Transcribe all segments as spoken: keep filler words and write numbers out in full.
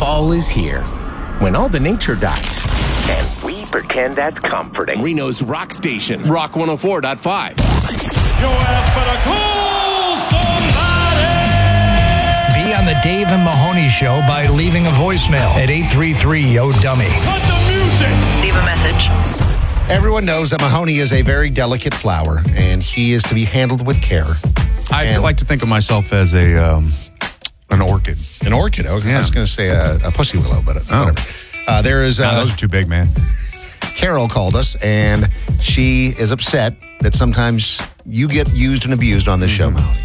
Fall is here, when all the nature dies, and we pretend that's comforting. Reno's Rock Station, Rock one oh four point five. Your ass better call somebody! Be on the Dave and Mahoney Show by leaving a voicemail at eight three three, yo dummy. Cut the music! Leave a message. Everyone knows that Mahoney is a very delicate flower, and he is to be handled with care. I And- like to think of myself as a um, an orchid. An orchid. Okay, Yeah. I was going to say a, a pussy willow, but Oh. whatever. Uh, there is Nah, uh, those are too big, man. Carol called us, and she is upset that sometimes you get used and abused on this show, Mahoney.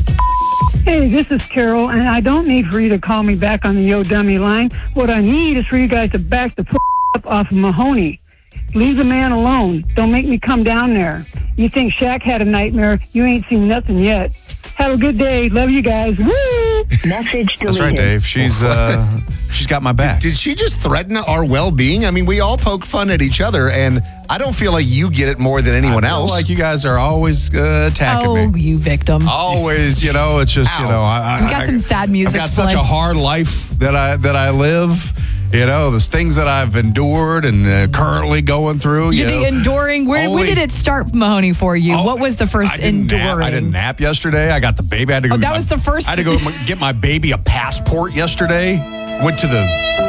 Hey, this is Carol, and I don't need for you to call me back on the Yo Dummy line. What I need is for you guys to back the f- up off of Mahoney. Leave the man alone. Don't make me come down there. You think Shaq had a nightmare? You ain't seen nothing yet. Have a good day. Love you guys. Woo! Message deleted. That's right, Dave. She's uh, she's got my back. Did she just threaten our well-being? I mean, we all poke fun at each other, and I don't feel like you get it more than anyone I feel else. like you guys are always uh, attacking Oh, me. you victim. Always, you know, it's just, you Ow. know, I, I, We got some sad music I've got to such play. a hard life that I that I live. You know, there's things that I've endured and uh, currently going through. You You know. the enduring. Where, when Only- did it start, Mahoney, for you? Oh, what was the first I didn't enduring? Nap. I didn't nap yesterday. I got the baby. I had to go. Oh, get that my- was the first- I had to go get my baby a passport yesterday. Went to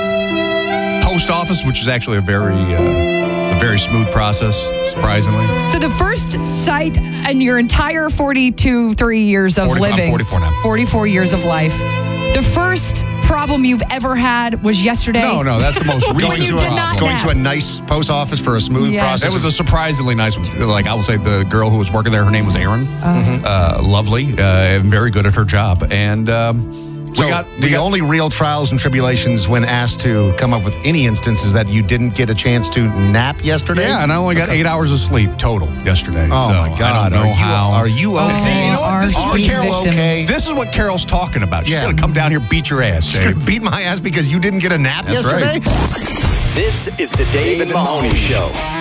the post office, which is actually a very, uh, it's a very smooth process, surprisingly. So the first sight in your entire forty-two, three years of forty I'm living. forty-four now. forty-four years of life. The first problem you've ever had was yesterday. No, no, that's the most going recent to, did a, not going nap. to a nice post office for a smooth Yes. process. It was a surprisingly nice one. Like, I will say the girl who was working there, her name was Erin. Uh, lovely uh, and very good at her job. And um, So we got the we got, only real trials and tribulations when asked to come up with any instances that you didn't get a chance to nap yesterday. Yeah, and I only got eight hours of sleep total yesterday. Oh so my God! I don't know are you how. are you Oh, okay? See, you know what? our This is what sweet Carol victim. okay? This is what Carol's talking about. She's Yeah. gonna come down here, beat your ass, You're Dave. gonna beat my ass because you didn't get a nap That's yesterday? right. This is the Dave and Mahoney Show.